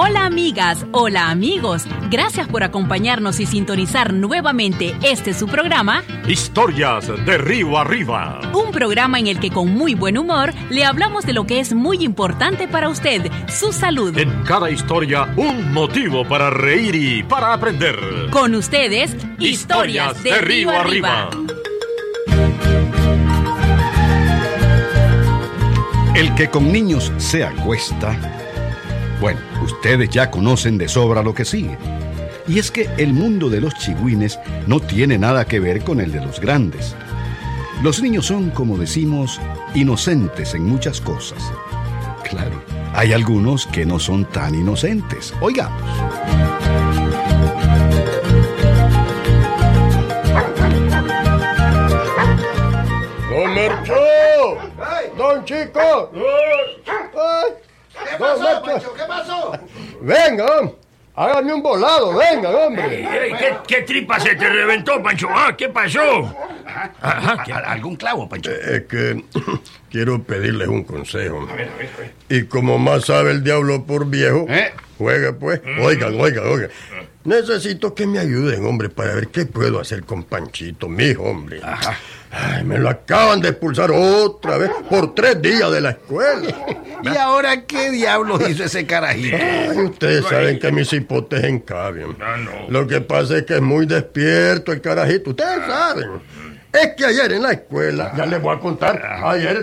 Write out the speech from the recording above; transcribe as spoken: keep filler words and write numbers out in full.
Hola amigas, hola amigos, gracias por acompañarnos y sintonizar nuevamente este su programa Historias de Río Arriba. Un programa en el que con muy buen humor le hablamos de lo que es muy importante para usted, su salud. En cada historia un motivo para reír y para aprender. Con ustedes, Historias, Historias de, de Río Arriba. Arriba. El que con niños se acuesta, bueno, ustedes ya conocen de sobra lo que sigue. Y es que el mundo de los chigüines no tiene nada que ver con el de los grandes. Los niños son, como decimos, inocentes en muchas cosas. Claro, hay algunos que no son tan inocentes. Oigamos. ¡Don Mercho! ¡Don Chico! Ay, ¿Qué pasó, Pancho? ¿Qué pasó? Venga, hágame un volado, venga, hombre. Ey, ¿qué, ¿Qué tripa se te reventó, Pancho? ¿Ah? ¿Qué pasó? Ajá, ¿qué? ¿Algún clavo, Pancho? Eh, Es que quiero pedirles un consejo. A ver, a ver, a ver. Y como más sabe el diablo por viejo, ¿Eh? juegue pues. Mm. Oigan, oigan, oigan. Necesito que me ayuden, hombre, para ver qué puedo hacer con Panchito, mi hijo, hombre. Ajá. Ay, me lo acaban de expulsar otra vez por tres días de la escuela. ¿Y ahora qué diablos hizo ese carajito? Ay, ustedes saben que mis hipotes encabian. Ah, no. Lo que pasa es que es muy despierto el carajito. Ustedes saben. Es que ayer en la escuela, ya les voy a contar, ayer